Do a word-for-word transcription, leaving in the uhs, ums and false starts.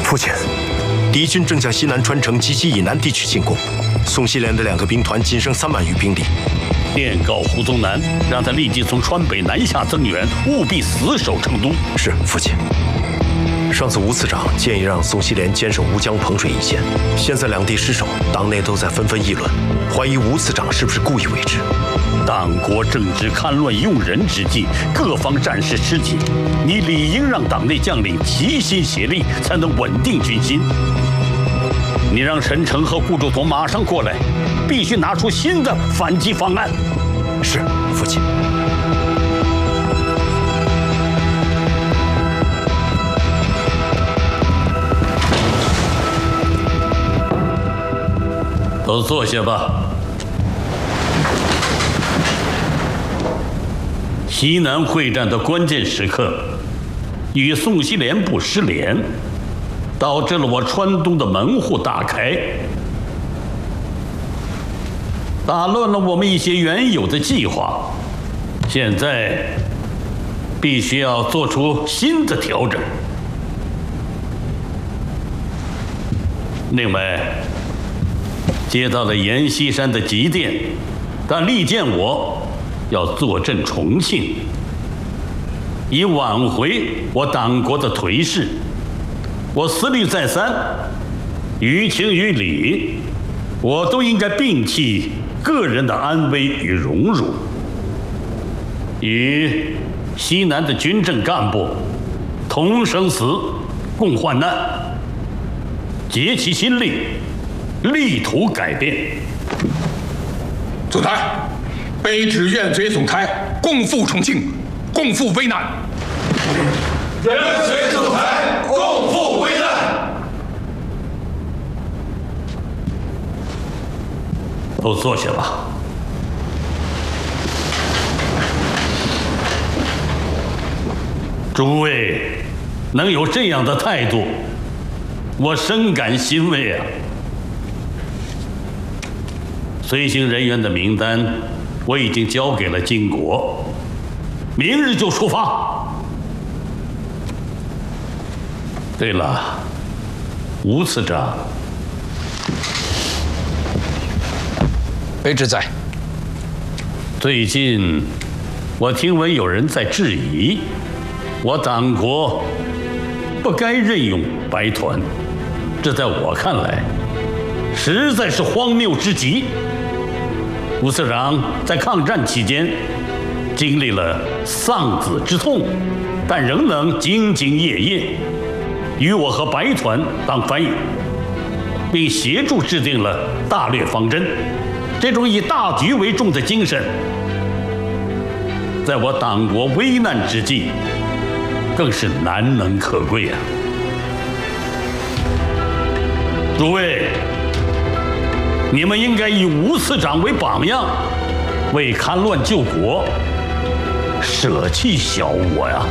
父亲，敌军正向西南川城及其以南地区进攻，宋西连的两个兵团仅剩三万余兵力。 电告胡宗南，让他立即从川北南下增援，务必死守成都。 是，父亲。上次吴次长建议让宋西连坚守乌江彭水一线，现在两地失守，党内都在纷纷议论，怀疑吴次长是不是故意为之。 党国正值戡乱用人之际，各方战事吃紧，你理应让党内将领齐心协力，才能稳定军心。你让陈诚和顾祝同马上过来，必须拿出新的反击方案。 是，父亲。 都坐下吧。西南会战的关键时刻，与宋西连部失联，导致了我川东的门户大开，打乱了我们一些原有的计划。现在必须要做出新的调整。另外，接到了阎锡山的急电，但力荐我要坐镇重庆，以挽回我党国的颓势。我思虑再三，于情于理，我都应该摒弃个人的安危与荣辱，与西南的军政干部同生死，共患难，竭其心力，力图改变。 总裁，卑职愿随总裁共赴重庆，共赴危难。 愿随总裁共赴危难。 都坐下吧。诸位能有这样的态度，我深感欣慰啊。随行人员的名单我已经交给了金国，明日就出发。对了，吴次长， 卑职在。 最近我听闻有人在质疑，我党国不该任用白团，这在我看来实在是荒谬之极。吴次长在抗战期间经历了丧子之痛，但仍能兢兢业业，与我和白团当翻译，并协助制定了大略方针。这种以大局为重的精神，在我党国危难之际，更是难能可贵啊！诸位，你们应该以吴次长为榜样，为戡乱救国，舍弃小我呀！